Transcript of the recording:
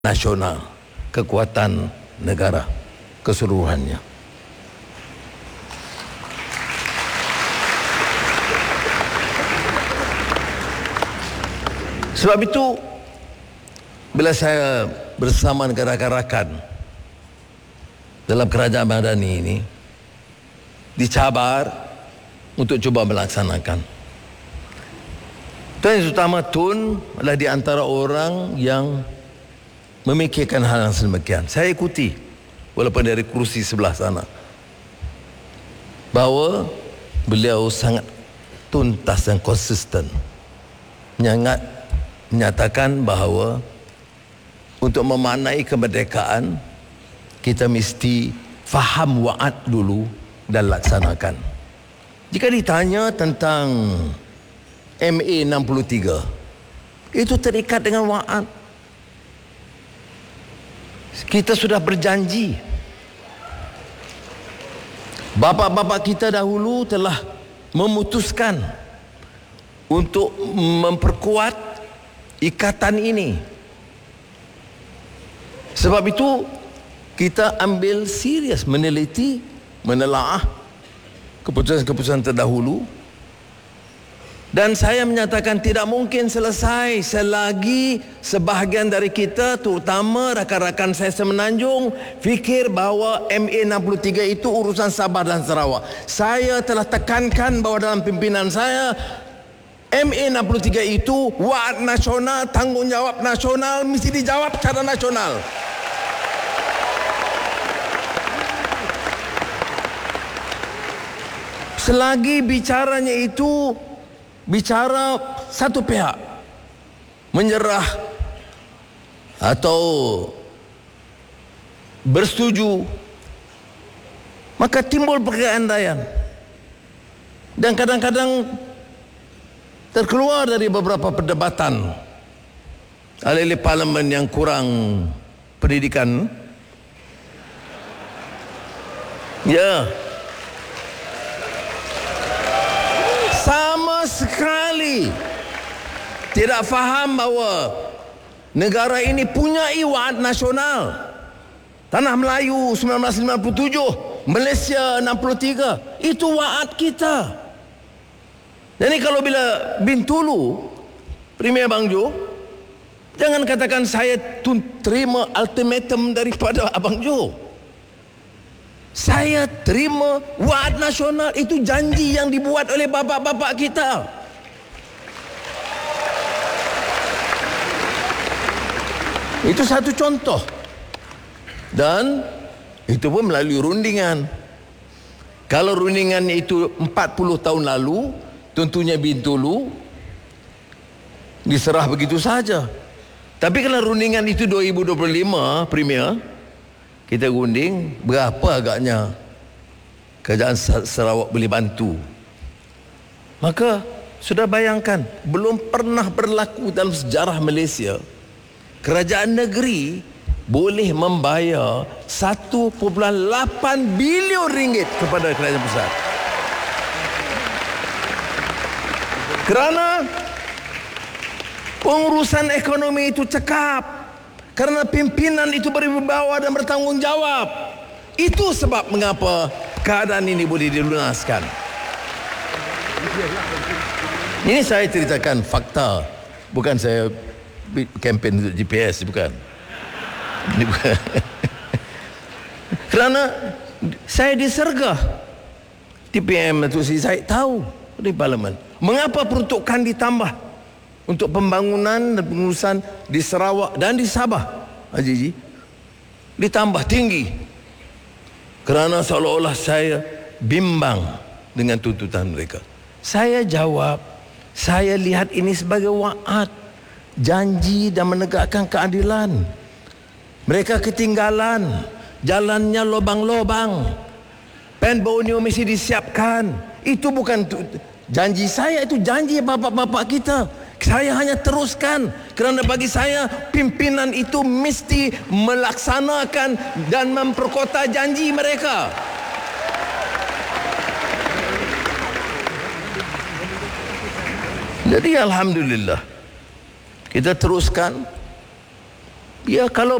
nasional, kekuatan negara keseluruhannya. Sebab itu, bila saya bersama dengan rakan-rakan dalam kerajaan Madani ini, dicabar untuk cuba melaksanakan. Dan yang utama, Tun adalah di antara orang yang memikirkan hal yang sedemikian. Saya ikuti, walaupun dari kursi sebelah sana, bahawa beliau sangat tuntas dan konsisten menyatakan bahawa untuk memaknai kemerdekaan, kita mesti faham wa'ad dulu dan laksanakan. Jika ditanya tentang MA 63, itu terikat dengan wa'ad. Kita sudah berjanji. Bapa-bapa kita dahulu telah memutuskan untuk memperkuat ikatan ini. Sebab itu kita ambil serius meneliti, menelaah keputusan-keputusan terdahulu. Dan saya menyatakan tidak mungkin selesai selagi sebahagian dari kita, terutama rakan-rakan saya semenanjung, fikir bahawa MA 63 itu urusan Sabah dan Sarawak. Saya telah tekankan bahawa dalam pimpinan saya, MA 63 itu wa'ad nasional, tanggungjawab nasional, mesti dijawab secara nasional. Selagi bicaranya itu bicara satu pihak menyerah atau bersetuju, maka timbul pergeandaian dan kadang-kadang terkeluar dari beberapa perdebatan oleh parlimen yang kurang pendidikan. Ya, sama sekali tidak faham bahawa negara ini punya wa'ad nasional. Tanah Melayu 1997, Malaysia 63, itu wa'ad kita. Jadi kalau bila Bintulu, Premier Bang Jo, jangan katakan saya terima ultimatum daripada Abang Jo. Saya terima wa'ad nasional, itu janji yang dibuat oleh bapa-bapa kita. Itu satu contoh. Dan itu pun melalui rundingan. Kalau rundingannya itu 40 tahun lalu, tentunya Bintulu diserah begitu saja. Tapi kalau rundingan itu 2025, Premier, kita gunding berapa agaknya kerajaan Sarawak boleh bantu. Maka sudah bayangkan, belum pernah berlaku dalam sejarah Malaysia kerajaan negeri boleh membayar 1.8 bilion ringgit kepada kerajaan pusat. Kerana pengurusan ekonomi itu cekap, kerana pimpinan itu berwibawa dan bertanggungjawab. Itu sebab mengapa keadaan ini boleh dilunaskan. Ini saya ceritakan fakta, bukan saya kempen untuk GPS, bukan. Ini bukan. Kerana saya disergah TPM itu, saya tahu di parlimen mengapa peruntukan ditambah untuk pembangunan dan pengurusan di Sarawak dan di Sabah, Haji, ditambah tinggi. Kerana seolah-olah saya bimbang dengan tuntutan mereka. Saya jawab, saya lihat ini sebagai wa'ad, janji dan menegakkan keadilan. Mereka ketinggalan, jalannya lobang-lobang, penbonyo mesti disiapkan. Itu bukan janji saya, itu janji bapak-bapak kita. Saya hanya teruskan, kerana bagi saya pimpinan itu mesti melaksanakan dan memperkota janji mereka. Jadi alhamdulillah kita teruskan Ya, kalau